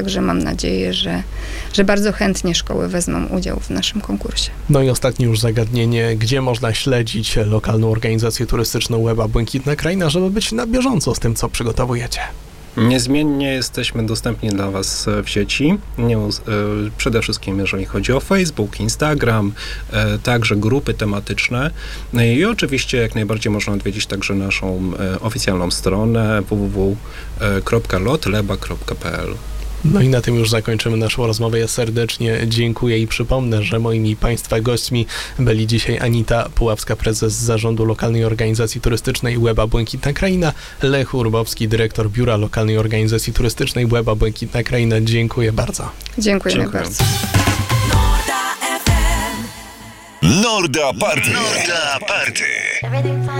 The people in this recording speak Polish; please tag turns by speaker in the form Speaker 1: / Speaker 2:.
Speaker 1: także mam nadzieję, że bardzo chętnie szkoły wezmą udział w naszym konkursie.
Speaker 2: No i ostatnie już zagadnienie, gdzie można śledzić lokalną organizację turystyczną Łeba Błękitna Kraina, żeby być na bieżąco z tym, co przygotowujecie?
Speaker 3: Niezmiennie jesteśmy dostępni dla Was w sieci, przede wszystkim jeżeli chodzi o Facebook, Instagram, także grupy tematyczne i oczywiście jak najbardziej można odwiedzić także naszą oficjalną stronę www.lotleba.pl.
Speaker 2: No i na tym już zakończymy naszą rozmowę. Ja serdecznie dziękuję i przypomnę, że moimi Państwa gośćmi byli dzisiaj Anita Puławska, prezes Zarządu Lokalnej Organizacji Turystycznej Łeba Błękitna Kraina, Lech Urbowski, dyrektor Biura Lokalnej Organizacji Turystycznej Łeba Błękitna Kraina. Dziękuję bardzo.
Speaker 1: Dziękuję bardzo.
Speaker 4: Norda Party.